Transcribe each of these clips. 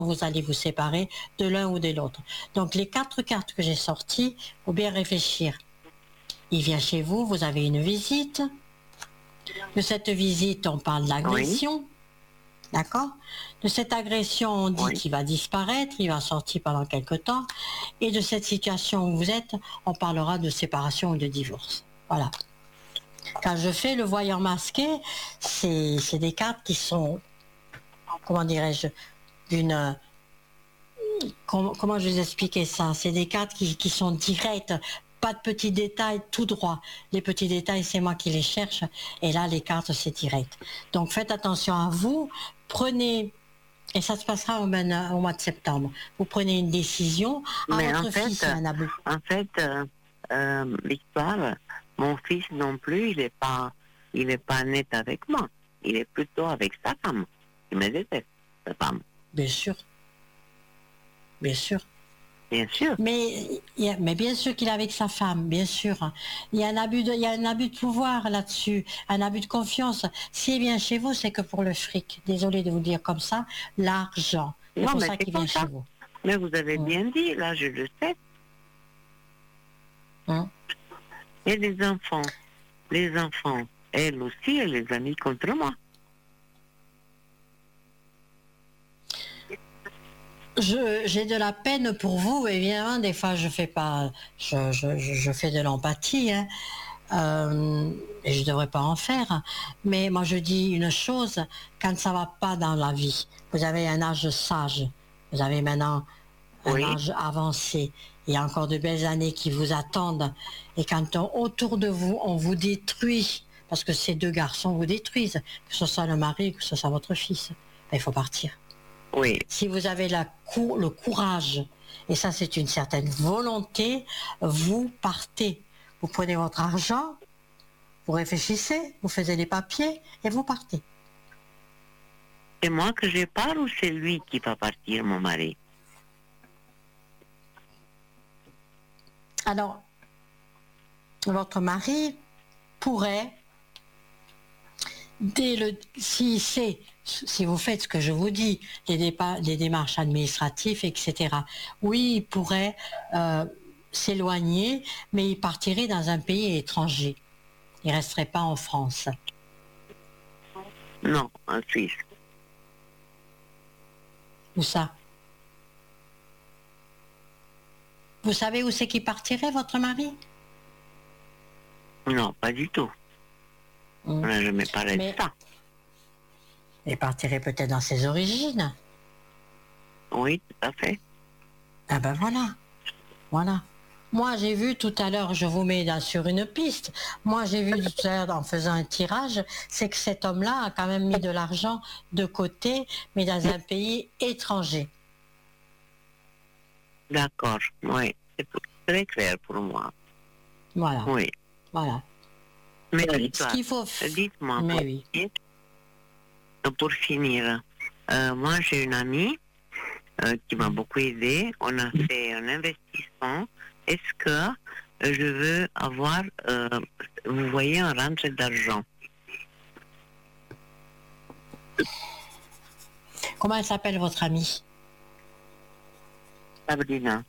vous allez vous séparer de l'un ou de l'autre. Donc les 4 cartes que j'ai sorties, il faut bien réfléchir. Il vient chez vous, vous avez une visite. De cette visite, on parle d'agression. Oui. D'accord? De cette agression, on dit qu'il va disparaître, il va sortir pendant quelque temps. Et de cette situation où vous êtes, on parlera de séparation ou de divorce. Voilà. Quand je fais le voyant masqué, c'est des cartes qui sont, comment dirais-je, d'une... Comment je vais vous expliquer ça? C'est des cartes qui sont directes, pas de petits détails, tout droit. Les petits détails, c'est moi qui les cherche, et là, les cartes, c'est direct. Donc, faites attention à vous, prenez, et ça se passera au mois de septembre, vous prenez une décision à mais votre fils, Annabelle. En fait, l'histoire, mon fils non plus, il est pas net avec moi. Il est plutôt avec sa femme. Il me déteste, sa femme. Bien sûr. Bien sûr. Bien sûr. Mais bien sûr qu'il est avec sa femme, bien sûr. Il y a un abus de pouvoir là-dessus, un abus de confiance. S'il vient chez vous, c'est que pour le fric. Désolée de vous dire comme ça, l'argent. C'est pour ça qu'il vient chez vous. Mais vous avez bien dit, là, je le sais. Et les enfants, elles aussi, elles les ont mis contre moi. J'ai de la peine pour vous, évidemment. Des fois, je fais pas, je fais de l'empathie, hein, et je devrais pas en faire. Mais moi, je dis une chose: quand ça va pas dans la vie, vous avez un âge sage, vous avez maintenant un âge avancé, il y a encore de belles années qui vous attendent. Et quand autour de vous, on vous détruit, parce que ces 2 garçons vous détruisent, que ce soit le mari, que ce soit votre fils, ben, il faut partir. Oui. Si vous avez le courage, et ça c'est une certaine volonté, vous partez. Vous prenez votre argent, vous réfléchissez, vous faites les papiers et vous partez. C'est moi que je pars ou c'est lui qui va partir, mon mari? Alors, votre mari pourrait, si vous faites ce que je vous dis, les démarches administratives, etc., oui, il pourrait s'éloigner, mais il partirait dans un pays étranger. Il ne resterait pas en France. Non, en Suisse. Où ça? Vous savez où c'est qu'il partirait, votre mari? Non, pas du tout. On n'a jamais parlé de ça. Il partirait peut-être dans ses origines. Oui, tout à fait. Ah ben voilà. Voilà. Moi, j'ai vu tout à l'heure, je vous mets sur une piste, moi j'ai vu tout à l'heure en faisant un tirage, c'est que cet homme-là a quand même mis de l'argent de côté, mais dans un pays étranger. D'accord, oui, c'est très clair pour moi. Voilà. Oui. Voilà. Mais ce qu'il faut... dites-moi, mais pour finir, moi j'ai une amie qui m'a beaucoup aidée. On a fait un investissement. Est-ce que je veux avoir, vous voyez, un rentrée d'argent? Comment elle s'appelle, votre amie? Sabrina.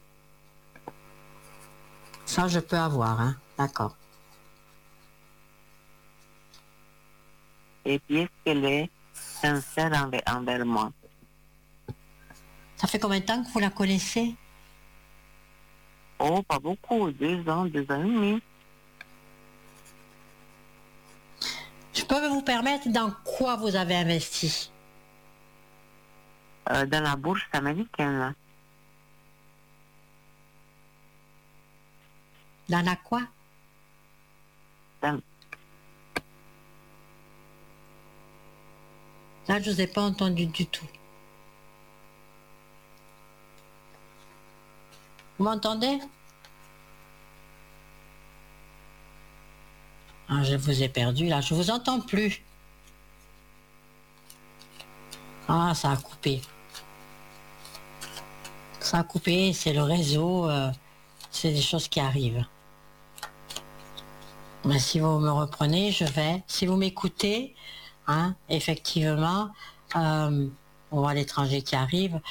Ça, je peux avoir, hein? D'accord. Et puis, est-ce qu'elle est sincère envers moi? Ça fait combien de temps que vous la connaissez? Oh, pas beaucoup, 2 ans, 2 ans et demi. Je peux vous permettre, dans quoi vous avez investi? Dans la bourse américaine. Dans la quoi? Là, je ne vous ai pas entendu du tout. Vous m'entendez? Ah, je vous ai perdu, là. Je ne vous entends plus. Ah, ça a coupé. Ça a coupé, c'est le réseau. C'est des choses qui arrivent. Mais si vous me reprenez, si vous m'écoutez, hein, effectivement, on voit l'étranger qui arrive,